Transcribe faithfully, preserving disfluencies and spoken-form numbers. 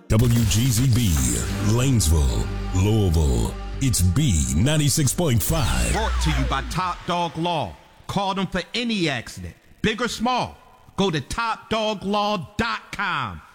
W G Z B, Lanesville, Louisville. It's B ninety-six point five. Brought to you by Top Dog Law. Call them for any accident, big or small. Go to top dog law dot com.